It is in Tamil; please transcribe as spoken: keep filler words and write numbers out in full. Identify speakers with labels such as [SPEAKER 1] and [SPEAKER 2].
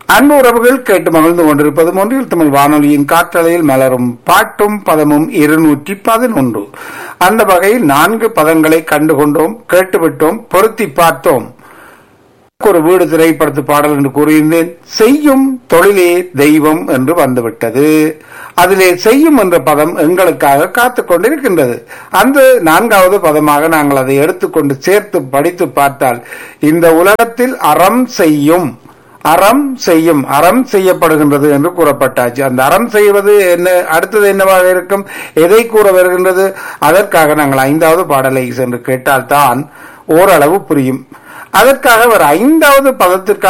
[SPEAKER 1] அன்பு உறவுகள் கேட்டு மகிழ்ந்து கொண்டிருப்பது ஒன்றில் தமிழ் வானொலியின் காற்றலையில் மலரும் பாட்டும் பதமும் இருநூற்றி பதினொன்று. அந்த வகையில் நான்கு பதங்களை கண்டுகொண்டோம், கேட்டுவிட்டோம், பொருத்தி பார்த்தோம். ஒரு வீடு திரைப்படத்து பாடல் என்று கூறியிருந்தேன். செய்யும் தொழிலே தெய்வம் என்று வந்துவிட்டது. அதிலே செய்யும் என்ற பதம் எங்களுக்காக காத்துக் கொண்டிருக்கின்றது. அந்த நான்காவது பதமாக நாங்கள் அதை எடுத்துக்கொண்டு சேர்த்து படித்து பார்த்தால், இந்த உலகத்தில் அறம் செய்யும், அறம் செய்யும், அறம் செய்யப்படுகின்றது என்று கூறப்பட்டாச்சு. அந்த அறம் செய்வது என்ன, அடுத்தது என்னவாக இருக்கும், எதை கூற வருகின்றது? அதற்காக நாங்கள் ஐந்தாவது பாடலை சென்று கேட்டால்தான் ஓரளவு புரியும். அதற்காக ஒரு ஐந்தாவது பதத்திற்காக